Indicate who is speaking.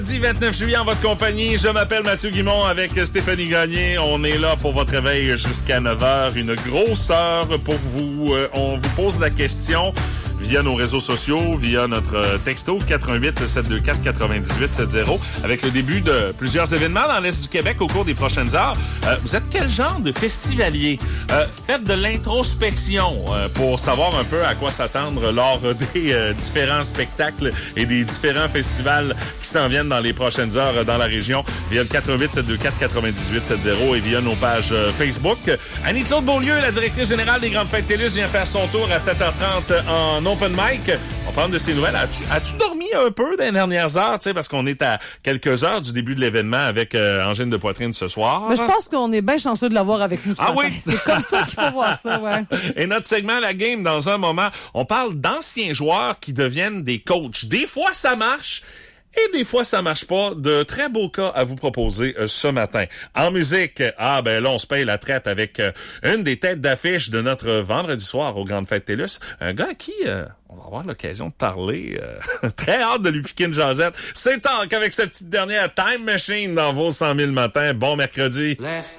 Speaker 1: 29 juillet en votre compagnie, je m'appelle Mathieu Guimond avec Stéphanie Gagné. On est là pour votre réveil jusqu'à 9h. Une grosse heure pour vous. On vous pose la question via nos réseaux sociaux, via notre texto 418-724-9870. Avec le début de plusieurs événements dans l'Est du Québec au cours des prochaines heures. Vous êtes quel genre de festivalier? Faites de l'introspection pour savoir un peu à quoi s'attendre lors des différents spectacles et des différents festivals qui s'en viennent dans les prochaines heures dans la région via le 418-724-9870 et via nos pages Facebook. Annie-Claude Beaulieu, la directrice générale des Grandes Fêtes TELUS, vient faire son tour à 7h30 en open mic. On va prendre de ses nouvelles. As-tu dormi un peu dans les dernières heures? Tu sais, parce qu'on est à quelques heures du début de l'événement avec angine de poitrine ce soir.
Speaker 2: Mais je pense qu'on est bien chanceux de l'avoir avec nous ce matin.
Speaker 1: Oui?
Speaker 2: C'est comme ça qu'il faut voir ça, ouais.
Speaker 1: Et notre segment La Game, dans un moment, on parle d'anciens joueurs qui deviennent des coachs. Des fois, ça marche. Et des fois, ça marche pas. De très beaux cas à vous proposer ce matin. En musique, là, on se paye la traite avec une des têtes d'affiche de notre vendredi soir aux Grandes Fêtes TELUS. Un gars à qui on va avoir l'occasion de parler. Très hâte de lui piquer une jasette. C'est Tank avec sa petite dernière Time Machine dans vos 100 000 matins. Bon mercredi.